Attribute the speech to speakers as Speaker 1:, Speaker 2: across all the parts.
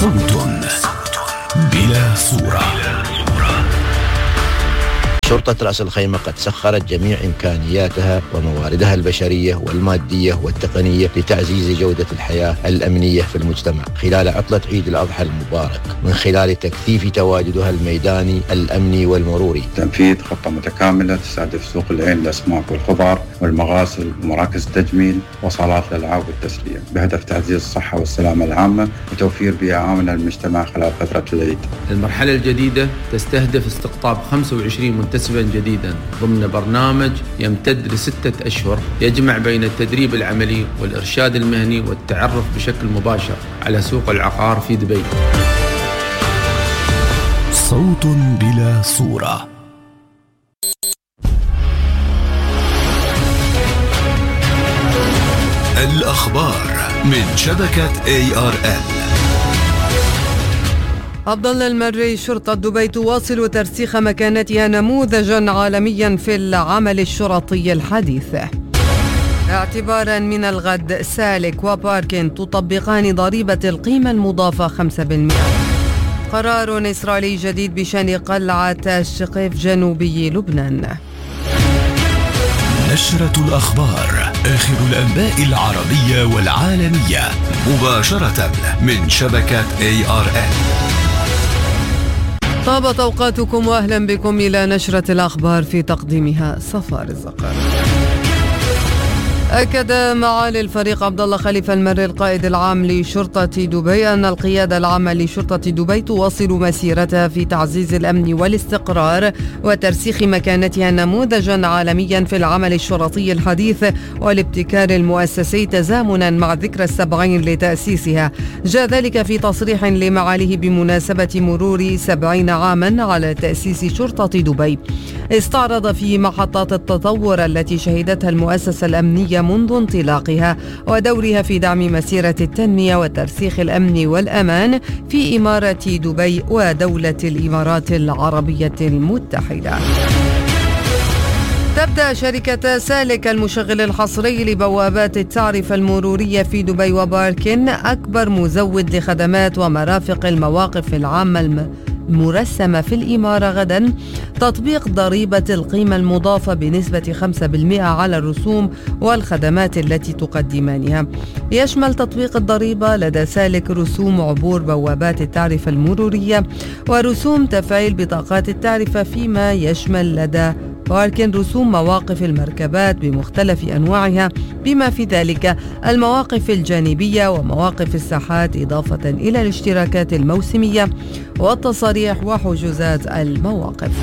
Speaker 1: صوت بلا صورة.
Speaker 2: شرطة رأس الخيمة قد سخرت جميع إمكانياتها ومواردها البشرية والمادية والتقنية لتعزيز جودة الحياة الأمنية في المجتمع خلال عطلة عيد الأضحى المبارك، من خلال تكثيف تواجدها الميداني الأمني والمروري.
Speaker 3: تنفيذ خطة متكاملة تستهدف سوق العين للأسماك والخضار والمغاسل ومراكز التجميل وصالات الألعاب والتسلية، بهدف تعزيز الصحة والسلامة العامة وتوفير بيئة آمنة للمجتمع خلال فترة العيد.
Speaker 4: المرحلة الجديدة تستهدف استقطاب 25 منتسبا جديدا ضمن برنامج يمتد ل6 أشهر، يجمع بين التدريب العملي والإرشاد المهني والتعرف بشكل مباشر على سوق العقار في دبي.
Speaker 1: صوت بلا صورة. الأخبار من شبكة ARN.
Speaker 5: عبد الله المري، شرطة دبي تواصل ترسيخ مكانتها نموذجا عالميا في العمل الشرطي الحديث. اعتبارا من الغد سالك وباركن تطبقان ضريبة القيمة المضافة 5%. قرار إسرائيلي جديد بشأن قلعة الشقيف جنوبي لبنان.
Speaker 1: نشرة الأخبار، آخر الأنباء العربية والعالمية مباشرة من شبكة ARN.
Speaker 5: طابت أوقاتكم وأهلا بكم إلى نشرة الأخبار في تقديمها صفار الزقر. أكد معالي الفريق عبد الله خليفة المري القائد العام لشرطة دبي أن القيادة العامة لشرطة دبي تواصل مسيرتها في تعزيز الأمن والاستقرار وترسيخ مكانتها نموذجا عالميا في العمل الشرطي الحديث والابتكار المؤسسي تزامنا مع ذكرى 70 لتأسيسها. جاء ذلك في تصريح لمعاليه بمناسبة مرور 70 عاما على تأسيس شرطة دبي، استعرض في محطات التطور التي شهدتها المؤسسة الأمنية منذ انطلاقها ودورها في دعم مسيرة التنمية وترسيخ الأمن والأمان في إمارة دبي ودولة الإمارات العربية المتحدة. تبدأ شركة سالك المشغل الحصري لبوابات التعرفة المرورية في دبي وباركن، أكبر مزود لخدمات ومرافق المواقف العامة المرسمة في الإمارة غدا، تطبيق ضريبة القيمة المضافة بنسبة 5% على الرسوم والخدمات التي تقدمانها. يشمل تطبيق الضريبة لدى سالك رسوم عبور بوابات التعرفة المرورية ورسوم تفعيل بطاقات التعرفة، فيما يشمل لدى باركن رسوم مواقف المركبات بمختلف أنواعها بما في ذلك المواقف الجانبية ومواقف الساحات، إضافة إلى الاشتراكات الموسمية والتصاريح وحجوزات المواقف.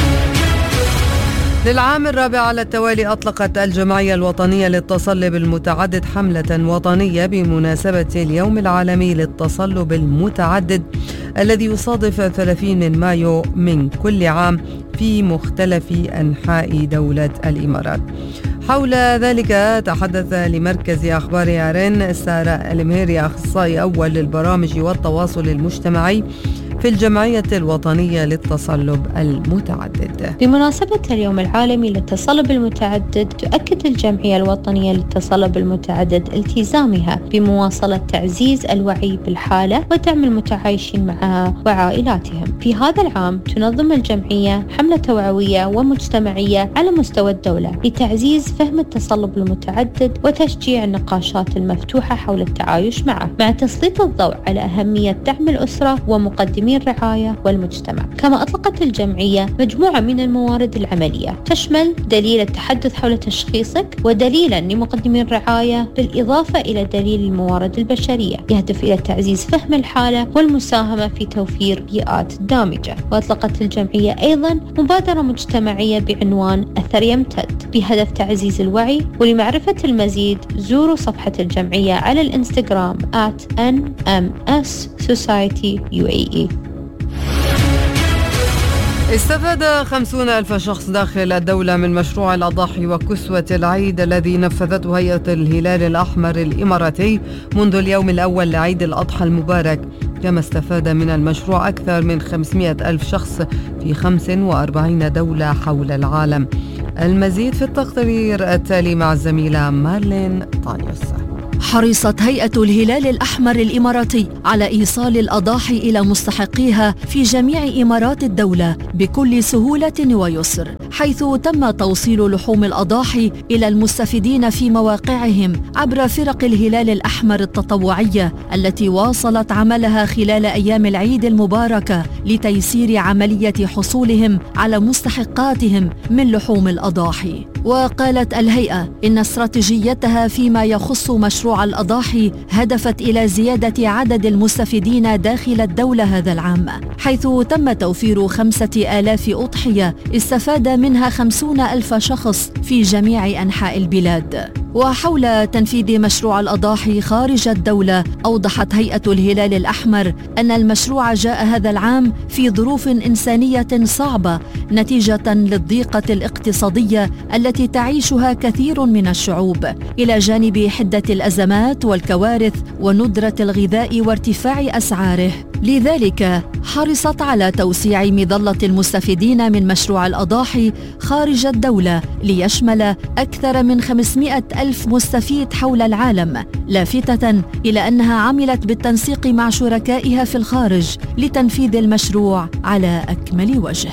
Speaker 5: للعام الرابع على التوالي أطلقت الجمعية الوطنية للتصلب المتعدد حملة وطنية بمناسبة اليوم العالمي للتصلب المتعدد الذي يصادف 30 من مايو من كل عام في مختلف أنحاء دولة الإمارات. حول ذلك تحدث لمركز أخبار ARN سارة المهيري، أخصائي أول للبرامج والتواصل المجتمعي في الجمعية الوطنية للتصلب المتعدد.
Speaker 6: بمناسبة اليوم العالمي للتصلب المتعدد، تؤكد الجمعية الوطنية للتصلب المتعدد التزامها بمواصلة تعزيز الوعي بالحالة ودعم المتعايشين معها وعائلاتهم. في هذا العام تنظم الجمعية حملة توعوية ومجتمعية على مستوى الدولة لتعزيز فهم التصلب المتعدد وتشجيع النقاشات المفتوحة حول التعايش معه، مع تسليط الضوء على أهمية دعم الأسرة ومقدمي الرعاية والمجتمع. كما أطلقت الجمعية مجموعة من الموارد العملية تشمل دليل التحدث حول تشخيصك ودليلا لمقدمي الرعاية، بالإضافة إلى دليل الموارد البشرية، يهدف إلى تعزيز فهم الحالة والمساهمة في توفير بيئات دامجة. وأطلقت الجمعية أيضا مبادرة مجتمعية بعنوان أثر يمتد بهدف تعزيز الوعي. ولمعرفة المزيد زوروا صفحة الجمعية على الإنستغرام @NMS_Society_UAE.
Speaker 5: استفاد 50,000 شخص داخل الدولة من مشروع الأضاحي وكسوة العيد الذي نفذته هيئة الهلال الأحمر الإماراتي منذ اليوم الأول لعيد الأضحى المبارك. كما استفاد من المشروع أكثر من 500,000 شخص في 45 دولة حول العالم. المزيد في التقرير التالي مع الزميلة مارلين طانيوس.
Speaker 7: حرصت هيئة الهلال الأحمر الإماراتي على إيصال الأضاحي إلى مستحقيها في جميع إمارات الدولة بكل سهولة ويسر، حيث تم توصيل لحوم الأضاحي إلى المستفيدين في مواقعهم عبر فرق الهلال الأحمر التطوعية التي واصلت عملها خلال أيام العيد المباركة لتيسير عملية حصولهم على مستحقاتهم من لحوم الأضاحي. وقالت الهيئة إن استراتيجيتها فيما يخص مشروع الأضاحي هدفت إلى زيادة عدد المستفيدين داخل الدولة هذا العام، حيث تم توفير 5000 أضحية استفاد منها 50,000 شخص في جميع أنحاء البلاد. وحول تنفيذ مشروع الأضاحي خارج الدولة، أوضحت هيئة الهلال الأحمر أن المشروع جاء هذا العام في ظروف إنسانية صعبة نتيجة للضيقة الاقتصادية التي تعيشها كثير من الشعوب، إلى جانب حدة الأزمات والكوارث وندرة الغذاء وارتفاع أسعاره. لذلك حرصت على توسيع مظلة المستفيدين من مشروع الأضاحي خارج الدولة ليشمل أكثر من 500,000 مستفيد حول العالم، لافتة إلى أنها عملت بالتنسيق مع شركائها في الخارج لتنفيذ المشروع على أكمل وجه.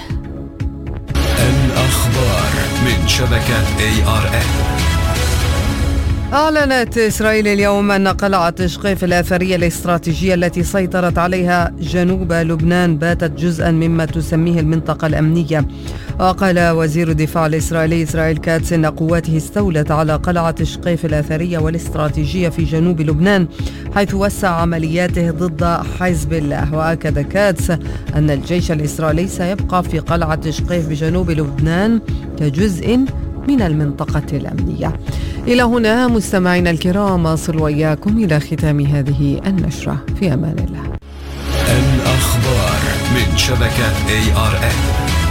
Speaker 1: الأخبار من شبكة ARN.
Speaker 5: أعلنت إسرائيل اليوم أن قلعة شقيف الأثرية الاستراتيجية التي سيطرت عليها جنوب لبنان باتت جزءاً مما تسميه المنطقة الأمنية. وقال وزير الدفاع الإسرائيلي إسرائيل كاتس أن قواته استولت على قلعة شقيف الأثرية والاستراتيجية في جنوب لبنان، حيث وسع عملياته ضد حزب الله. وأكد كاتس أن الجيش الإسرائيلي سيبقى في قلعة شقيف بجنوب لبنان كجزء من المنطقة الأمنية. إلى هنا مستمعينا الكرام أصل وإياكم إلى ختام هذه النشرة. في أمان الله.
Speaker 1: الأخبار من شبكة ARN.